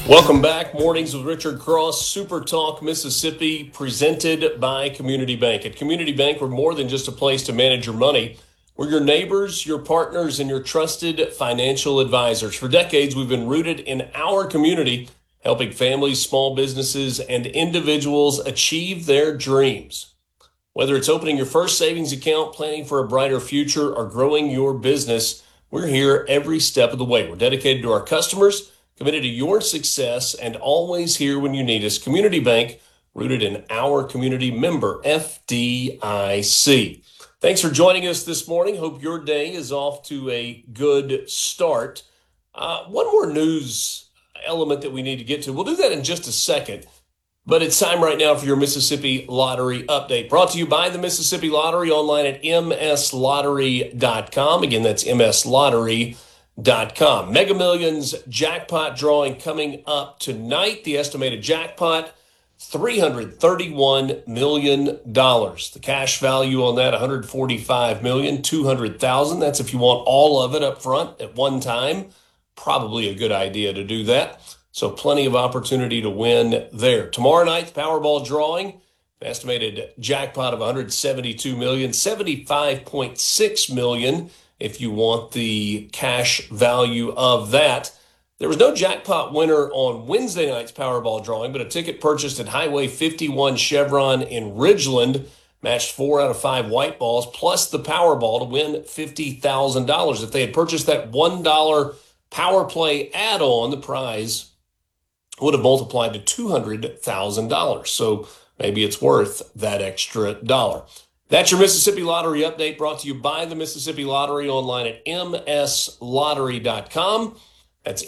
Welcome back. Mornings with Richard Cross, Super Talk Mississippi, presented by Community Bank. At Community Bank, we're more than just a place to manage your money. We're your neighbors, your partners, and your trusted financial advisors. For decades, we've been rooted in our community, helping families, small businesses, and individuals achieve their dreams. Whether it's opening your first savings account, planning for a brighter future, or growing your business, we're here every step of the way. We're dedicated to our customers, committed to your success, and always here when you need us. Community Bank, rooted in our community, member FDIC. Thanks for joining us this morning. Hope your day is off to a good start. One more news element that we need to get to. We'll do that in just a second. But it's time right now for your Mississippi Lottery update. Brought to you by the Mississippi Lottery, online at mslottery.com. Again, that's mslottery.com. Mega Millions jackpot drawing coming up tonight. The estimated jackpot, $331 million. The cash value on that, $145,200,000. That's if you want all of it up front at one time. Probably a good idea to do that. So plenty of opportunity to win there. Tomorrow night, the Powerball drawing, an estimated jackpot of $172 million, $75.6 million if you want the cash value of that. There was no jackpot winner on Wednesday night's Powerball drawing, but a ticket purchased at Highway 51 Chevron in Ridgeland matched 4 out of 5 white balls plus the Powerball to win $50,000. If they had purchased that $1 Power Play add-on, the prize would have multiplied to $200,000. So maybe it's worth that extra dollar. That's your Mississippi Lottery update, brought to you by the Mississippi Lottery, online at mslottery.com. That's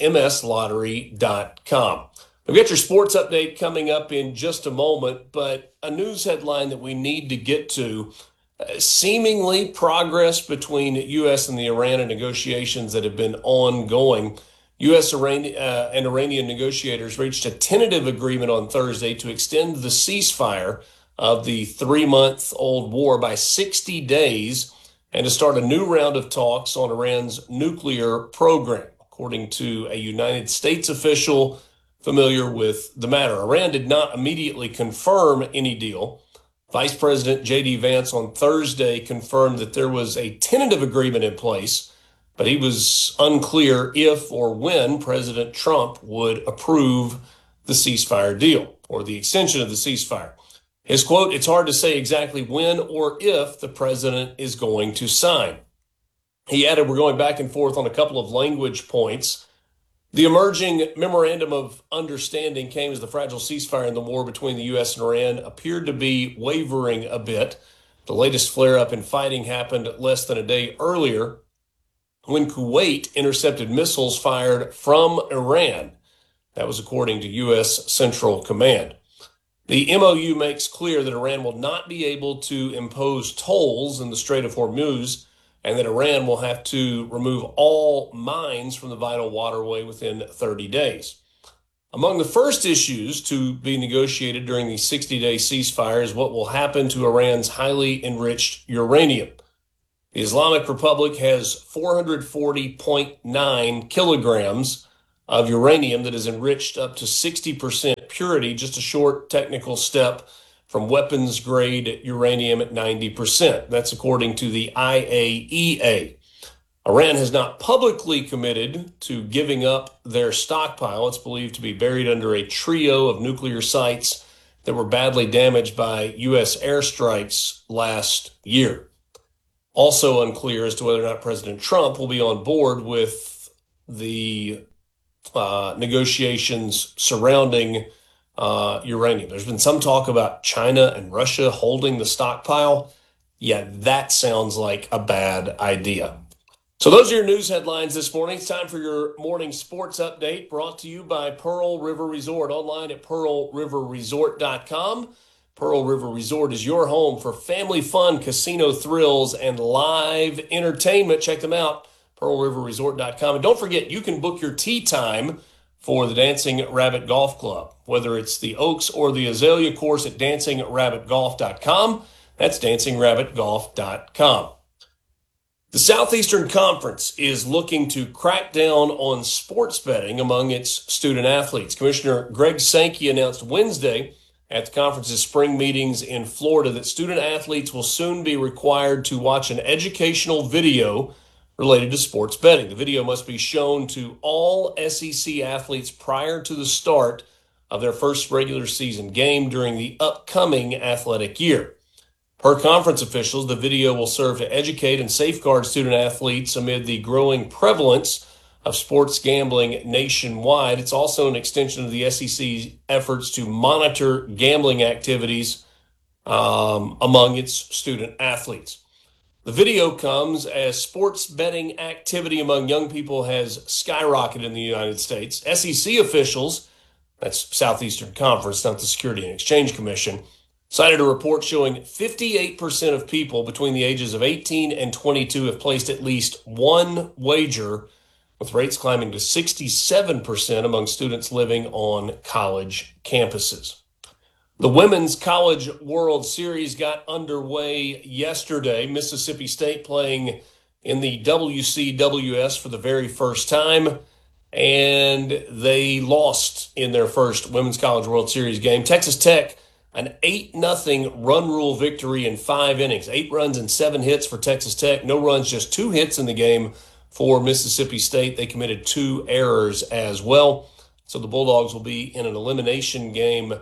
mslottery.com. We've got your sports update coming up in just a moment, but a news headline that we need to get to, seemingly progress between U.S. and the Iran negotiations that have been ongoing. U.S. and Iranian negotiators reached a tentative agreement on Thursday to extend the ceasefire of the 3-month-old war by 60 days and to start a new round of talks on Iran's nuclear program, according to a United States official familiar with the matter. Iran did not immediately confirm any deal. Vice President J.D. Vance on Thursday confirmed that there was a tentative agreement in place, but he was unclear if or when President Trump would approve the ceasefire deal or the extension of the ceasefire. His quote, "It's hard to say exactly when or if the president is going to sign." He added, "We're going back and forth on a couple of language points." The emerging memorandum of understanding came as the fragile ceasefire in the war between the U.S. and Iran appeared to be wavering a bit. The latest flare-up in fighting happened less than a day earlier when Kuwait intercepted missiles fired from Iran. That was according to U.S. Central Command. The MOU makes clear that Iran will not be able to impose tolls in the Strait of Hormuz and that Iran will have to remove all mines from the vital waterway within 30 days. Among the first issues to be negotiated during the 60-day ceasefire is what will happen to Iran's highly enriched uranium. The Islamic Republic has 440.9 kilograms of uranium that is enriched up to 60% purity, just a short technical step from weapons-grade uranium at 90%. That's according to the IAEA. Iran has not publicly committed to giving up their stockpile. It's believed to be buried under a trio of nuclear sites that were badly damaged by U.S. airstrikes last year. Also unclear as to whether or not President Trump will be on board with the negotiations surrounding uranium. There's been some talk about China and Russia holding the stockpile. Yeah, that sounds like a bad idea. So those are your news headlines this morning. It's time for your morning sports update, brought to you by Pearl River Resort, online at pearlriverresort.com. Pearl River Resort is your home for family fun, casino thrills, and live entertainment. Check them out, pearlriverresort.com. And don't forget, you can book your tee time for the Dancing Rabbit Golf Club, whether it's the Oaks or the Azalea course at dancingrabbitgolf.com. That's dancingrabbitgolf.com. The Southeastern Conference is looking to crack down on sports betting among its student athletes. Commissioner Greg Sankey announced Wednesday at the conference's spring meetings in Florida that student athletes will soon be required to watch an educational video related to sports betting. The video must be shown to all SEC athletes prior to the start of their first regular season game during the upcoming athletic year. Per conference officials, the video will serve to educate and safeguard student athletes amid the growing prevalence of sports gambling nationwide. It's also an extension of the SEC's efforts to monitor gambling activities among its student athletes. The video comes as sports betting activity among young people has skyrocketed in the United States. SEC officials, that's Southeastern Conference, not the Security and Exchange Commission, cited a report showing 58% of people between the ages of 18 and 22 have placed at least one wager, with rates climbing to 67% among students living on college campuses. The Women's College World Series got underway yesterday. Mississippi State playing in the WCWS for the very first time, and they lost in their first Women's College World Series game. Texas Tech, an 8-0 run rule victory in 5 innings. 8 runs and 7 hits for Texas Tech. No runs, just 2 hits in the game for Mississippi State. They committed 2 errors as well. So the Bulldogs will be in an elimination game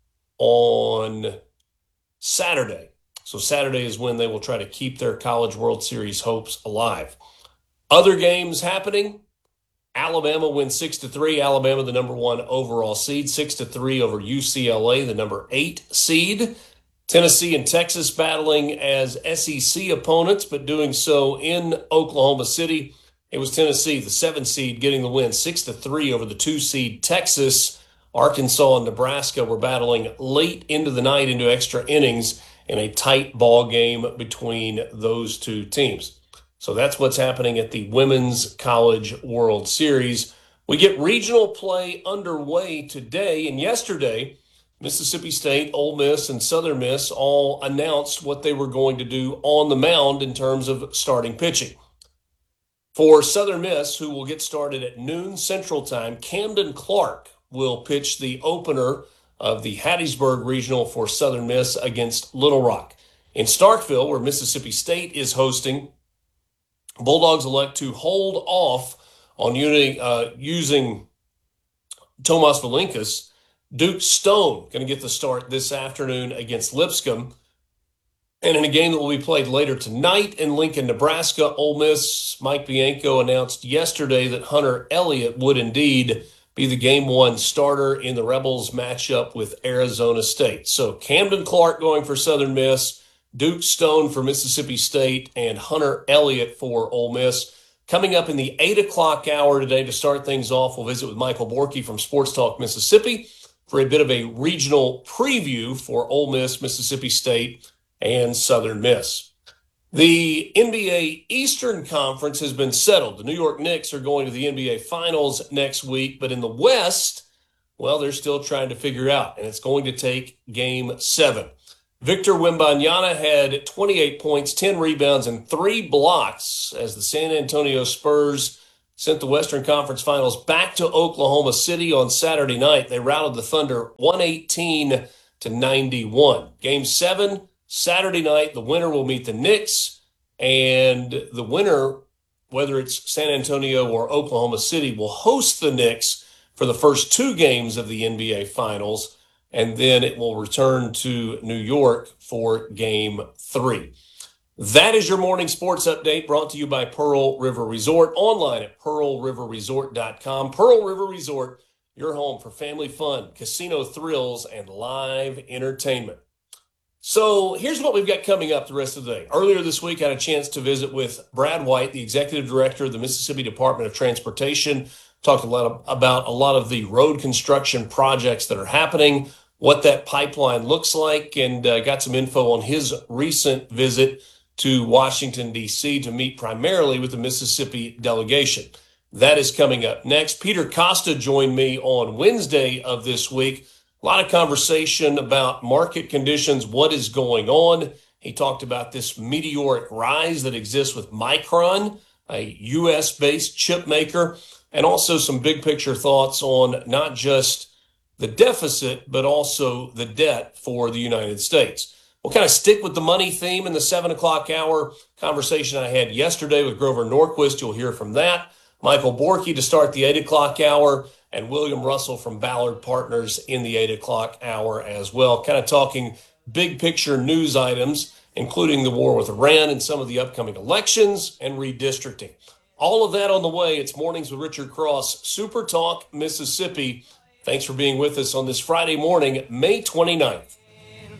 on Saturday. So Saturday is when they will try to keep their College World Series hopes alive. Other games happening. Alabama wins 6-3. Alabama, the number 1 overall seed, 6-3 over UCLA, the number 8 seed. Tennessee and Texas battling as SEC opponents, but doing so in Oklahoma City. It was Tennessee, the 7 seed, getting the win, 6-3 over the 2 seed Texas. Arkansas and Nebraska were battling late into the night into extra innings in a tight ball game between those 2 teams. So that's what's happening at the Women's College World Series. We get regional play underway today, and yesterday, Mississippi State, Ole Miss, and Southern Miss all announced what they were going to do on the mound in terms of starting pitching. For Southern Miss, who will get started at noon Central Time, Camden Clark will pitch the opener of the Hattiesburg Regional for Southern Miss against Little Rock. In Starkville, where Mississippi State is hosting, Bulldogs elect to hold off on using Tomas Valinkas. Duke Stone going to get the start this afternoon against Lipscomb. And in a game that will be played later tonight in Lincoln, Nebraska, Ole Miss, Mike Bianco announced yesterday that Hunter Elliott would indeed be the Game 1 starter in the Rebels matchup with Arizona State. So Camden Clark going for Southern Miss, Duke Stone for Mississippi State, and Hunter Elliott for Ole Miss. Coming up in the 8 o'clock hour today to start things off, we'll visit with Michael Borky from Sports Talk Mississippi for a bit of a regional preview for Ole Miss, Mississippi State, and Southern Miss. The NBA Eastern Conference has been settled. The New York Knicks are going to the NBA Finals next week, but in the West, well, they're still trying to figure out, and it's going to take Game 7. Victor Wembanyama had 28 points, 10 rebounds, and 3 blocks as the San Antonio Spurs sent the Western Conference Finals back to Oklahoma City on Saturday night. They routed the Thunder 118-91. Game 7, Saturday night, the winner will meet the Knicks, and the winner, whether it's San Antonio or Oklahoma City, will host the Knicks for the first 2 games of the NBA Finals, and then it will return to New York for Game 3. That is your morning sports update brought to you by Pearl River Resort, online at pearlriverresort.com. Pearl River Resort, your home for family fun, casino thrills, and live entertainment. So here's what we've got coming up the rest of the day. Earlier this week, I had a chance to visit with Brad White, the executive director of the Mississippi Department of Transportation. Talked a lot about a lot of the road construction projects that are happening, what that pipeline looks like, and got some info on his recent visit to Washington, D.C. to meet primarily with the Mississippi delegation. That is coming up next. Peter Costa joined me on Wednesday of this week. A lot of conversation about market conditions, what is going on. He talked about this meteoric rise that exists with Micron, a U.S.-based chip maker, and also some big picture thoughts on not just the deficit, but also the debt for the United States. We'll kind of stick with the money theme in the 7 o'clock hour. Conversation I had yesterday with Grover Norquist. You'll hear from that. Michael Borky to start the 8 o'clock hour, and William Russell from Ballard Partners in the 8 o'clock hour as well. Kind of talking big picture news items, including the war with Iran and some of the upcoming elections and redistricting. All of that on the way. It's Mornings with Richard Cross, Super Talk, Mississippi. Thanks for being with us on this Friday morning, May 29th.